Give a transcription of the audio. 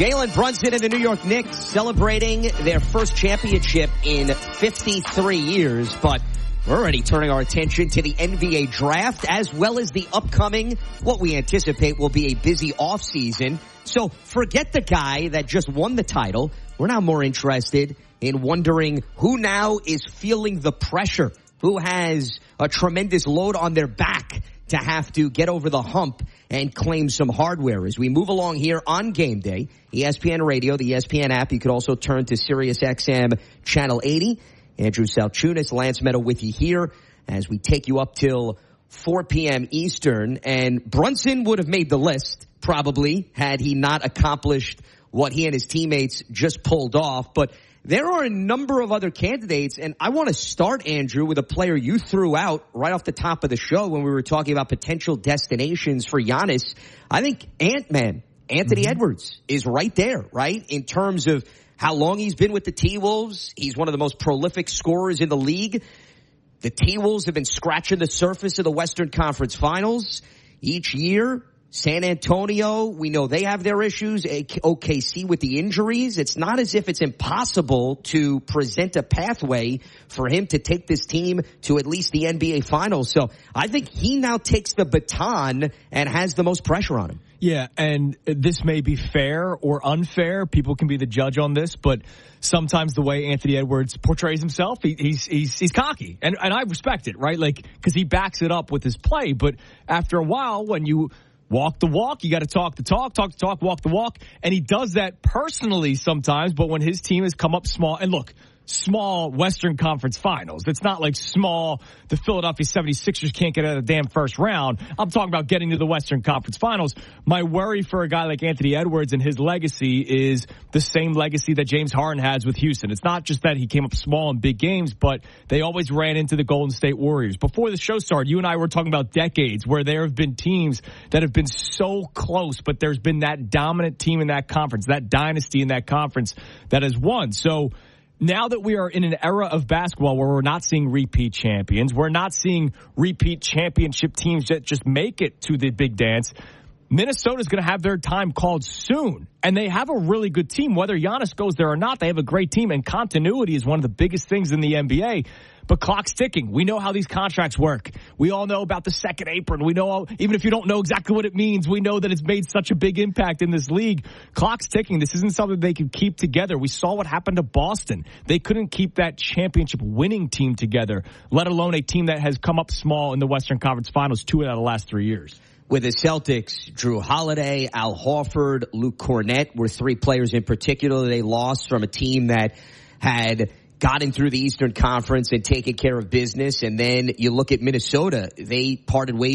Jalen Brunson and the New York Knicks celebrating their first championship in 53 years, but we're already turning our attention to the NBA draft as well as the upcoming, what we anticipate will be a busy offseason. So forget the guy that just won the title. We're now more interested in wondering who now is feeling the pressure, who has a tremendous load on their back to have to get over the hump and claim some hardware. As we move along here on Game Day, ESPN Radio, the ESPN app, you could also turn to SiriusXM Channel 80. Andrew Salchunas, Lance Meadow with you here as we take you up till 4 p.m. Eastern. And Brunson would have made the list, probably, had he not accomplished what he and his teammates just pulled off. But there are a number of other candidates, and I want to start, Andrew, with a player you threw out right off the top of the show when we were talking about potential destinations for Giannis. I think Ant-Man, Anthony Edwards, is right there, right, in terms of how long he's been with the T-Wolves. He's one of the most prolific scorers in the league. The T-Wolves have been scratching the surface of the Western Conference Finals each year. San Antonio, we know they have their issues. OKC with the injuries. It's not as if it's impossible to present a pathway for him to take this team to at least the NBA Finals. So I think he now takes the baton and has the most pressure on him. Yeah, and this may be fair or unfair. People can be the judge on this, but sometimes the way Anthony Edwards portrays himself, he's cocky, and I respect it, right? Like, because he backs it up with his play. But after a while, when you walk the walk, you got to talk the talk, talk the talk, walk the walk, and he does that personally sometimes. But when his team has come up small, and look, small Western Conference Finals. It's not like small, the Philadelphia 76ers can't get out of the damn first round. I'm talking about getting to the Western Conference Finals. My worry for a guy like Anthony Edwards and his legacy is the same legacy that James Harden has with Houston. It's not just that he came up small in big games, but they always ran into the Golden State Warriors. Before the show started, you and I were talking about decades where there have been teams that have been so close, but there's been that dominant team in that conference, that dynasty in that conference that has won. So now that we are in an era of basketball where we're not seeing repeat champions, we're not seeing repeat championship teams that just make it to the big dance, Minnesota's going to have their time called soon. And they have a really good team. Whether Giannis goes there or not, they have a great team. And continuity is one of the biggest things in the NBA. But clock's ticking. We know how these contracts work. We all know about the second apron. We know, even if you don't know exactly what it means, we know that it's made such a big impact in this league. Clock's ticking. This isn't something they can keep together. We saw what happened to Boston. They couldn't keep that championship winning team together, let alone a team that has come up small in the Western Conference Finals 2 out of the last 3 years. With the Celtics, Drew Holiday, Al Horford, Luke Cornett were 3 players in particular they lost from a team that had gotten through the Eastern Conference and taken care of business. And then you look at Minnesota, they parted ways